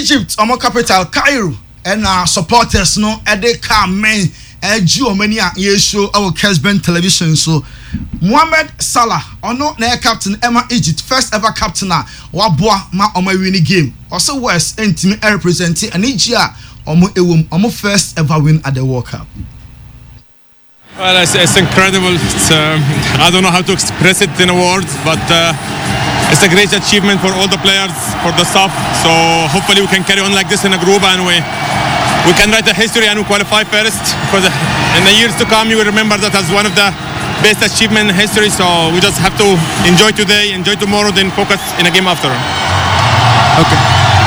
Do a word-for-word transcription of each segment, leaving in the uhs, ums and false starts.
Egypt omo capital Cairo and uh, supporters no ede ka men eji omani a ye show our Kesben television. So Mohamed Salah ono na captain Emma Egypt first ever captain a waboa ma omo win game. Also West entimi represent Nigeria omo ewom omo first ever win at the World Cup. Well, it's, it's incredible. It's, um, I don't know how to express it in words, but uh, it's a great achievement for all the players, for the staff. So hopefully we can carry on like this in a group and we we can write a history and we qualify first. Because in the years to come, you will remember that as one of the best achievements in history. So we just have to enjoy today, enjoy tomorrow, then focus in a game after. Okay.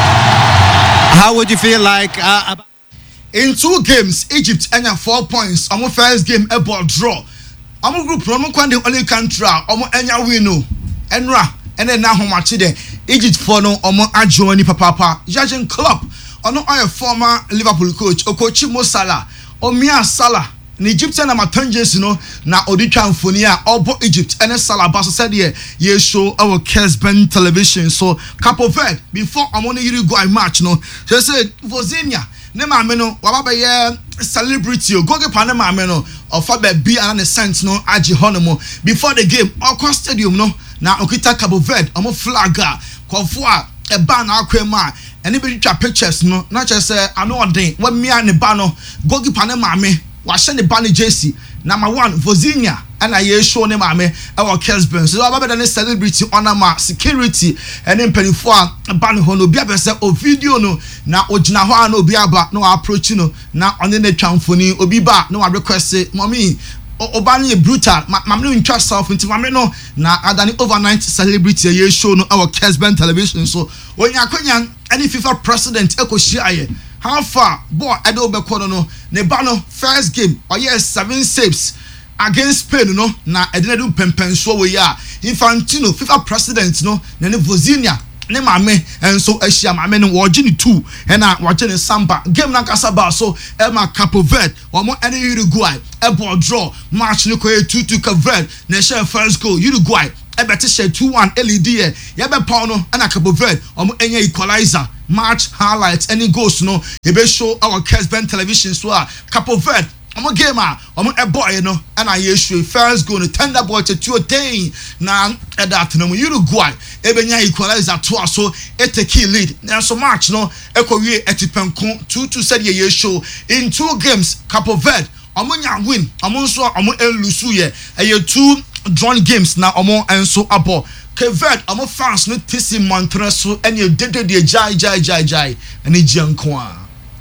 How would you feel like? Uh, about In two games, Egypt enya four points. Omo first game a ball draw. Omo group omo kwande only country omo enya win no. Enra ene na ho match de Egypt for no omo adjoini papa. Jurgen Klopp ono oy former Liverpool coach Okochi Mo Salah. Omia Salah ni Egyptian na matanjes no na oditwa mfoni a obo Egypt ene Salah baso said ye ye show our Kesben television. So Cape Verde before omo no Uruguay match no. They said Vozinha ne maame no waba ye celebrity o goge pa ne maame no ofa ba bi ana ne sense no agi honomo before the game akwa stadium no na okita Cape Verde omo flag a kofo a e ba na akwema ene be twa pictures no na che say ano odin wa mia ne ba no goge pa ne maame wa hye ne ba ne jersey number one Vozinha and I ye show ne maame our Kesben. So waba be ne celebrity honor ma security ene mpanifo a ba ne ho no bia be say o video no na ogina ho na obi aba no approach no na one ne twamfoni obi ba no request mommy oba ne brutal mam no ntwa self nti mam no na adani overnight celebrity ye show no our Kesben television. So onya kwanya any FIFA president ekohia ye how far boy edo be kono no ne ba no first game or yes seven saves against Spain no na edenedu pempenso we ya Infantino FIFA president no na ne Vozinha ne maame enso ahia maame no wogini two na wogini samba game na kasaba so e ma Cape Verde omo ene Uruguay e ball draw match no ko two two Cape Verde na share first goal Uruguay e beti share two one L E D ye be paw no na Cape Verde omo enya equalizer match highlights any goals no e be show our Kesben television so Cape Verde omo game a omo e boy no na ye show first goal no tender ball to two ten na e that no Uruguay e be nya equalizer to so e take lead na so match no e ko wie etipenko two two said ye show in two games Cape Verde omo nya win omo so omo elusu ye e two drawn games na omo enso abo Cape Verde omo fans no tisi montre so ene dede de jai jai jai jai ene gianko a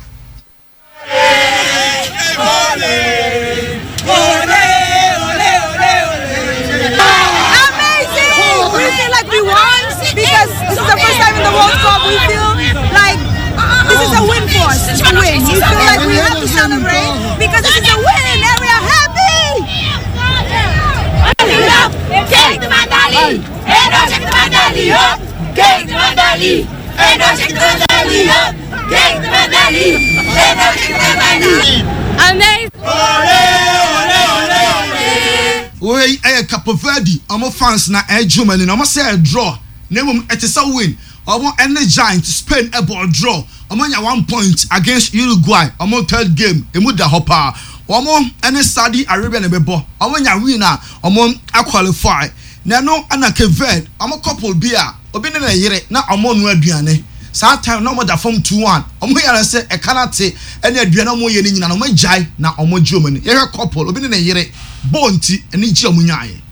Ole, ole, ole, ole, ole. Amazing! We feel like we won because this is the first time in the World Cup. We feel like this is a win for us. It's a win. We feel like we have to celebrate because this is a win and we are happy! Take the medali! And don't take the medali up! Take the medali! And don't take the medali up! Take the medali! And don't take the medali! Amazing! Ole, ole, ole, ole! We eh Cape Verde omo fans na eh Germany no mo say draw na mum it is a win omo any giant Spain a ball draw omo nya one point against Uruguay omo third game emu da hopa omo any Saudi Arabia na bebo omo nya win na omo qualify na no ana Cape Verde omo couple bia obi ne na yire na omo no aduane saa time no mo da form two one omo yara se e kanate ene aduane omo ye ni nyina no mo jai na omo Germany ye couple obi ne na yire bonti eni ji omo nyae